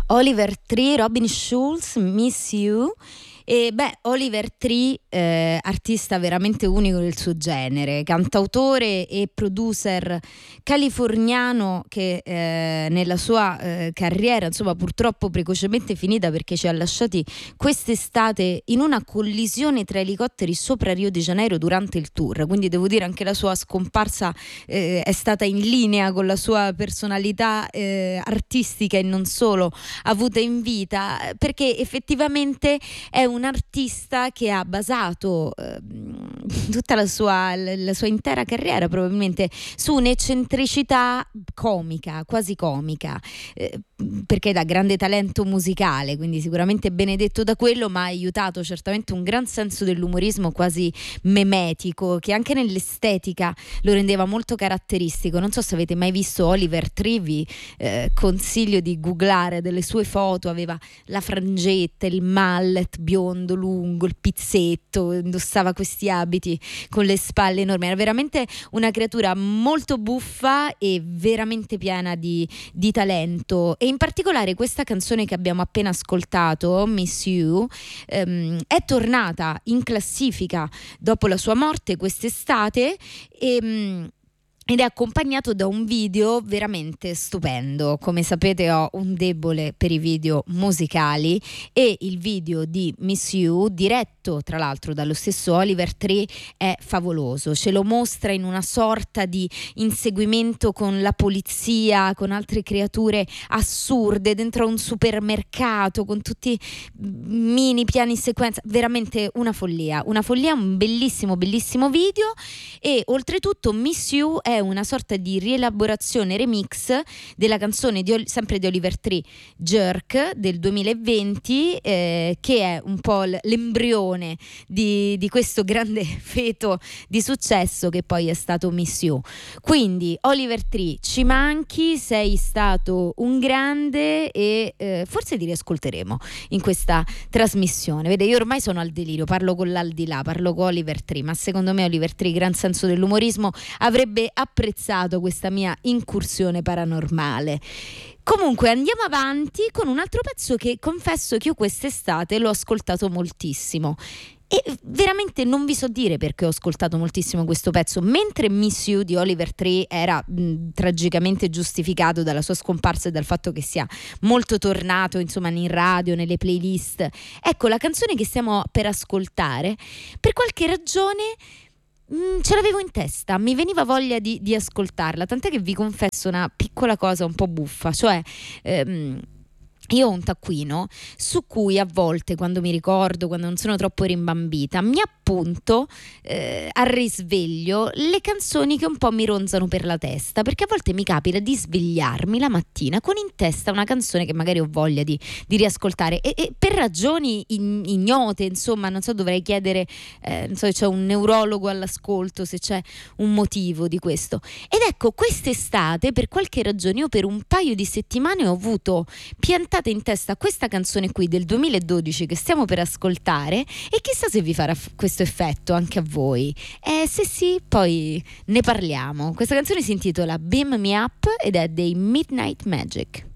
Oliver Tree, Robin Schulz, Miss You. E Oliver Tree, artista veramente unico del suo genere, cantautore e producer californiano che nella sua carriera, insomma, purtroppo precocemente finita perché ci ha lasciati quest'estate in una collisione tra elicotteri sopra Rio de Janeiro durante il tour. Quindi devo dire anche la sua scomparsa è stata in linea con la sua personalità artistica e non solo avuta in vita, perché effettivamente è un artista che ha basato tutta la sua intera carriera probabilmente su un'eccentricità comica, quasi comica, perché da grande talento musicale, quindi sicuramente benedetto da quello, ma ha aiutato certamente un gran senso dell'umorismo quasi memetico, che anche nell'estetica lo rendeva molto caratteristico. Non so se avete mai visto Oliver Tree, vi consiglio di googlare delle sue foto. Aveva la frangetta, il mallet biondo lungo, il pizzetto, indossava questi abiti con le spalle enormi. Era veramente una creatura molto buffa e veramente piena di talento. E in particolare questa canzone che abbiamo appena ascoltato, Miss You, è tornata in classifica dopo la sua morte quest'estate ed è accompagnato da un video veramente stupendo. Come sapete ho un debole per i video musicali e il video di Miss You, diretto tra l'altro dallo stesso Oliver Tree, è favoloso. Ce lo mostra in una sorta di inseguimento con la polizia, con altre creature assurde dentro un supermercato, con tutti mini piani sequenza. Veramente una follia, un bellissimo video. E oltretutto Miss You è una sorta di rielaborazione remix della canzone sempre di Oliver Tree, Jerk, del 2020, che è un po' l'embrione di questo grande feto di successo che poi è stato Miss You. Quindi Oliver Tree, ci manchi, sei stato un grande e forse ti riascolteremo in questa trasmissione. Vede, io ormai sono al delirio, parlo con l'aldilà, parlo con Oliver Tree, ma secondo me Oliver Tree, gran senso dell'umorismo, avrebbe apprezzato questa mia incursione paranormale. Comunque andiamo avanti con un altro pezzo che confesso che io quest'estate l'ho ascoltato moltissimo. E veramente non vi so dire perché ho ascoltato moltissimo questo pezzo. Mentre Miss You di Oliver Tree era tragicamente giustificato dalla sua scomparsa e dal fatto che sia molto tornato, insomma, in radio, nelle playlist, ecco, la canzone che stiamo per ascoltare, per qualche ragione ce l'avevo in testa, mi veniva voglia di ascoltarla, tant'è che vi confesso una piccola cosa un po' buffa, cioè io ho un taccuino su cui a volte, quando mi ricordo, quando non sono troppo rimbambita, mi appunto al risveglio le canzoni che un po' mi ronzano per la testa, perché a volte mi capita di svegliarmi la mattina con in testa una canzone che magari ho voglia di riascoltare e per ragioni ignote, insomma, non so, dovrei chiedere, non so se c'è un neurologo all'ascolto, se c'è un motivo di questo. Ed ecco, quest'estate per qualche ragione io per un paio di settimane ho avuto piantata in testa questa canzone qui del 2012 che stiamo per ascoltare e chissà se vi farà questo effetto anche a voi. Se sì, poi ne parliamo. Questa canzone si intitola Beam Me Up ed è dei Midnight Magic.